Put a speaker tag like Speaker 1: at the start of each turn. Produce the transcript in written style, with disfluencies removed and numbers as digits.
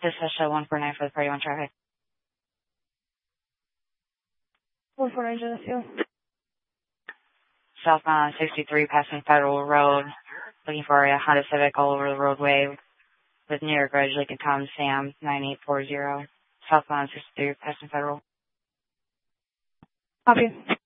Speaker 1: This is show 149 for the party on traffic.
Speaker 2: 149 Geneseo.
Speaker 1: Southbound 63 passing Federal Road. Looking for a Honda Civic all over the roadway with New York Reg Lincoln Tom Sam 9840. Southbound 63 passing Federal.
Speaker 2: Copy.